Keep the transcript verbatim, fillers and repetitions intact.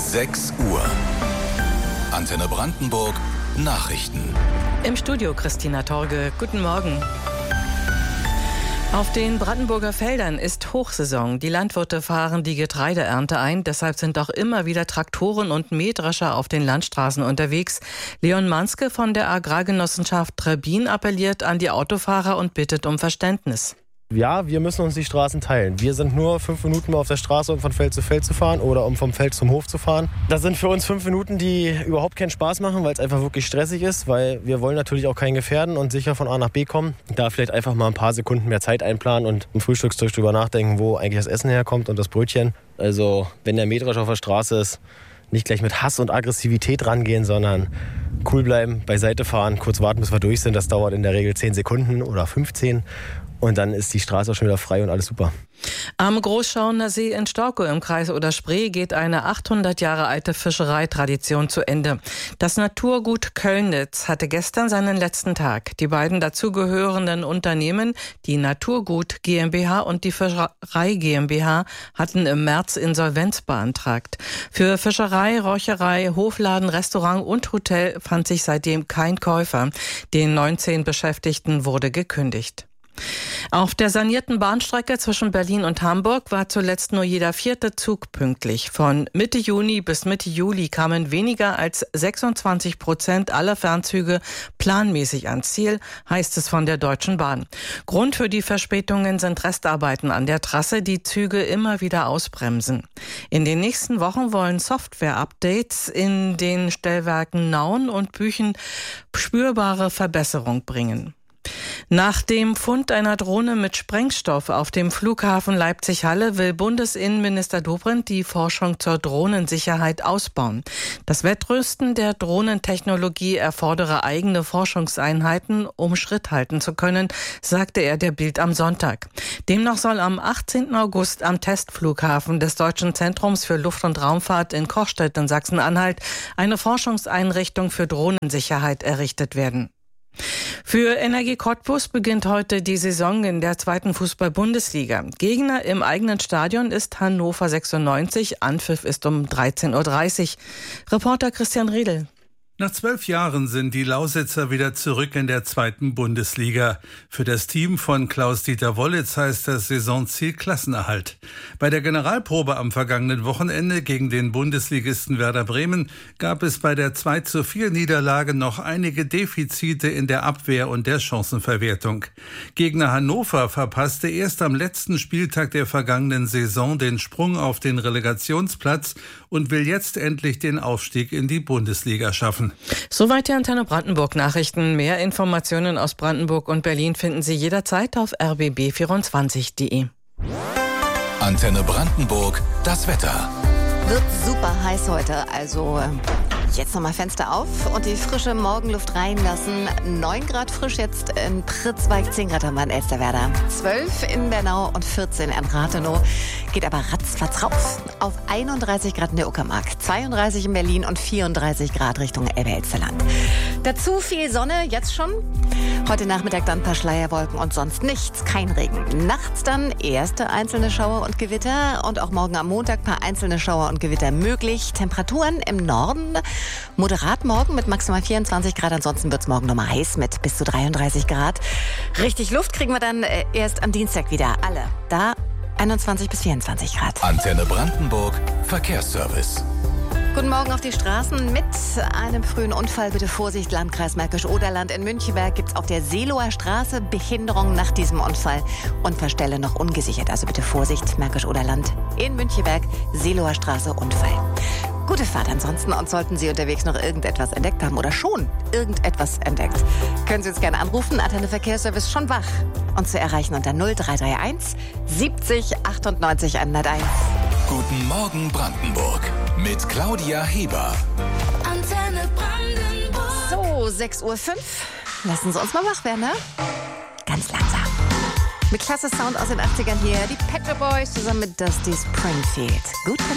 sechs Uhr. Antenne Brandenburg Nachrichten. Im Studio Christina Torge. Guten Morgen. Auf den Brandenburger Feldern ist Hochsaison. Die Landwirte fahren die Getreideernte ein. Deshalb sind auch immer wieder Traktoren und Mähdrescher auf den Landstraßen unterwegs. Leon Manske von der Agrargenossenschaft Trebin appelliert an die Autofahrer und bittet um Verständnis. Ja, wir müssen uns die Straßen teilen. Wir sind nur fünf Minuten auf der Straße, um von Feld zu Feld zu fahren oder um vom Feld zum Hof zu fahren. Das sind für uns fünf Minuten, die überhaupt keinen Spaß machen, weil es einfach wirklich stressig ist, weil wir wollen natürlich auch keinen gefährden und sicher von A nach B kommen. Da vielleicht einfach mal ein paar Sekunden mehr Zeit einplanen und im Frühstückstisch drüber nachdenken, wo eigentlich das Essen herkommt und das Brötchen. Also wenn der Mähdrescher auf der Straße ist, nicht gleich mit Hass und Aggressivität rangehen, sondern cool bleiben, beiseite fahren, kurz warten, bis wir durch sind. Das dauert in der Regel zehn Sekunden oder fünfzehn. Und dann ist die Straße auch schon wieder frei und alles super. Am Großschauener See in Storkow im Kreis Oder-Spree geht eine achthundert Jahre alte Fischereitradition zu Ende. Das Naturgut Köllnitz hatte gestern seinen letzten Tag. Die beiden dazugehörenden Unternehmen, die Naturgut GmbH und die Fischerei GmbH, hatten im März Insolvenz beantragt. Für Fischerei, Räucherei, Hofladen, Restaurant und Hotel fand sich seitdem kein Käufer. Den neunzehn Beschäftigten wurde gekündigt. Auf der sanierten Bahnstrecke zwischen Berlin und Hamburg war zuletzt nur jeder vierte Zug pünktlich. Von Mitte Juni bis Mitte Juli kamen weniger als sechsundzwanzig Prozent aller Fernzüge planmäßig ans Ziel, heißt es von der Deutschen Bahn. Grund für die Verspätungen sind Restarbeiten an der Trasse, die Züge immer wieder ausbremsen. In den nächsten Wochen wollen Software-Updates in den Stellwerken Nauen und Büchen spürbare Verbesserung bringen. Nach dem Fund einer Drohne mit Sprengstoff auf dem Flughafen Leipzig-Halle will Bundesinnenminister Dobrindt die Forschung zur Drohnensicherheit ausbauen. Das Wettrüsten der Drohnentechnologie erfordere eigene Forschungseinheiten, um Schritt halten zu können, sagte er der Bild am Sonntag. Demnach soll am achtzehnten August am Testflughafen des Deutschen Zentrums für Luft- und Raumfahrt in Kochstedt in Sachsen-Anhalt eine Forschungseinrichtung für Drohnensicherheit errichtet werden. Für Energie Cottbus beginnt heute die Saison in der zweiten Fußball-Bundesliga. Gegner im eigenen Stadion ist Hannover sechsundneunzig. Anpfiff ist um dreizehn Uhr dreißig. Reporter Christian Riedel. Nach zwölf Jahren sind die Lausitzer wieder zurück in der zweiten Bundesliga. Für das Team von Klaus-Dieter Wollitz heißt das Saisonziel Klassenerhalt. Bei der Generalprobe am vergangenen Wochenende gegen den Bundesligisten Werder Bremen gab es bei der zwei zu vier Niederlage noch einige Defizite in der Abwehr und der Chancenverwertung. Gegner Hannover verpasste erst am letzten Spieltag der vergangenen Saison den Sprung auf den Relegationsplatz und will jetzt endlich den Aufstieg in die Bundesliga schaffen. Soweit die Antenne Brandenburg Nachrichten. Mehr Informationen aus Brandenburg und Berlin finden Sie jederzeit auf r b b vierundzwanzig punkt de. Antenne Brandenburg, das Wetter. Wird super heiß heute, also jetzt nochmal Fenster auf und die frische Morgenluft reinlassen. neun Grad frisch jetzt in Pritzweig, zehn Grad haben wir in Elsterwerda, zwölf in Bernau und vierzehn in Rathenow. Geht aber ratzfatz rauf auf einunddreißig Grad in der Uckermark, zweiunddreißig in Berlin und vierunddreißig Grad Richtung Elbe-Elsterland. Dazu viel Sonne, jetzt schon. Heute Nachmittag dann ein paar Schleierwolken und sonst nichts, kein Regen. Nachts dann erste einzelne Schauer und Gewitter und auch morgen am Montag ein paar einzelne Schauer und Gewitter möglich. Temperaturen im Norden moderat morgen mit maximal vierundzwanzig Grad. Ansonsten wird es morgen nochmal heiß mit bis zu dreiunddreißig Grad. Richtig Luft kriegen wir dann erst am Dienstag wieder. Alle. Da einundzwanzig bis vierundzwanzig Grad. Antenne Brandenburg Verkehrsservice. Guten Morgen auf die Straßen. Mit einem frühen Unfall bitte Vorsicht, Landkreis Märkisch-Oderland. In Müncheberg gibt es auf der Seeloer Straße Behinderung nach diesem Unfall. Unfallstelle noch ungesichert. Also bitte Vorsicht, Märkisch-Oderland. In Müncheberg, Seeloer Straße, Unfall. Gute Fahrt ansonsten, und sollten Sie unterwegs noch irgendetwas entdeckt haben oder schon irgendetwas entdeckt, können Sie uns gerne anrufen. Antenne Verkehrsservice schon wach. Und zu erreichen unter null drei drei eins siebzig achtundneunzig hunderteins. Guten Morgen Brandenburg mit Claudia Heber. Antenne Brandenburg. So, sechs Uhr fünf. Lassen Sie uns mal wach werden, ne? Ganz langsam. Mit klasse Sound aus den achtzigern hier, die Pet Shop Boys zusammen mit Dusty Springfield. Gut.